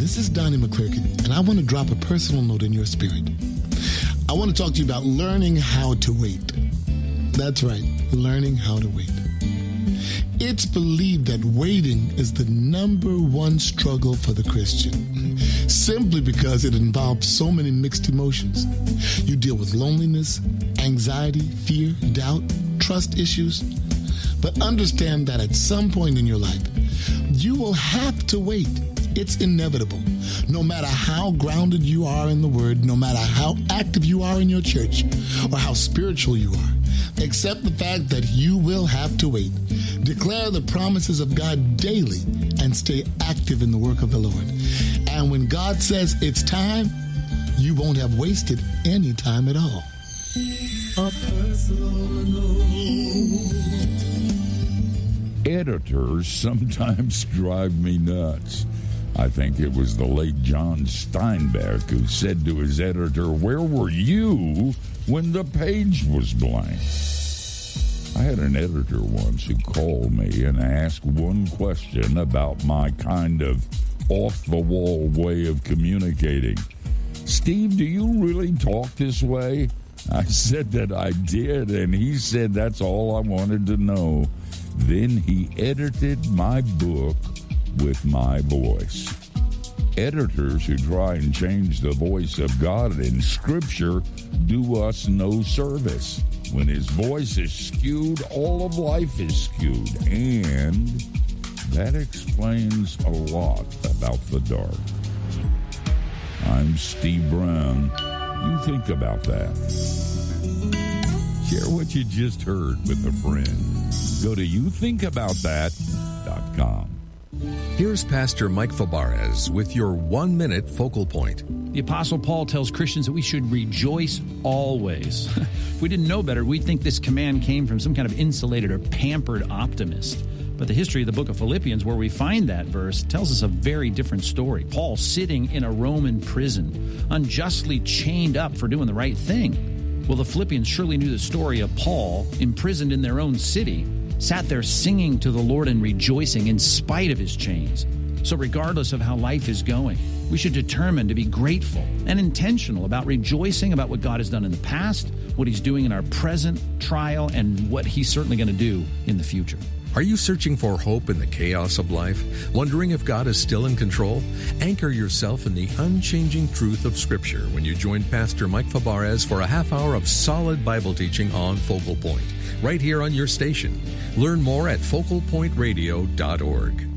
this is Donnie McClurkin, and I want to drop a personal note in your spirit. I want to talk to you about learning how to wait. That's right, learning how to wait. It's believed that waiting is the number one struggle for the Christian, simply because it involves so many mixed emotions. You deal with loneliness, anxiety, fear, doubt, trust issues. But understand that at some point in your life, you will have to wait. It's inevitable. No matter how grounded you are in the Word, no matter how active you are in your church, or how spiritual you are, accept the fact that you will have to wait. Declare the promises of God daily and stay active in the work of the Lord. And when God says it's time, you won't have wasted any time at all. A personal note. Editors sometimes drive me nuts. I think it was the late John Steinbeck who said to his editor, "Where were you when the page was blank?" I had an editor once who called me and asked one question about my kind of off-the-wall way of communicating. "Steve, do you really talk this way?" I said that I did, and he said that's all I wanted to know. Then he edited my book with my voice. Editors who try and change the voice of God in Scripture do us no service. When his voice is skewed, all of life is skewed, and that explains a lot about the dark. I'm Steve Brown. You think about that. Share what you just heard with a friend. Go to youthinkaboutthat.com. Here's Pastor Mike Fabarez with your 1-minute focal point. The Apostle Paul tells Christians that we should rejoice always. If we didn't know better, we'd think this command came from some kind of insulated or pampered optimist. But the history of the book of Philippians, where we find that verse, tells us a very different story. Paul sitting in a Roman prison, unjustly chained up for doing the right thing. Well, the Philippians surely knew the story of Paul, imprisoned in their own city, sat there singing to the Lord and rejoicing in spite of his chains. So regardless of how life is going, we should determine to be grateful and intentional about rejoicing about what God has done in the past, what he's doing in our present trial, and what he's certainly going to do in the future. Are you searching for hope in the chaos of life? Wondering if God is still in control? Anchor yourself in the unchanging truth of Scripture when you join Pastor Mike Fabarez for a half hour of solid Bible teaching on Focal Point, right here on your station. Learn more at focalpointradio.org.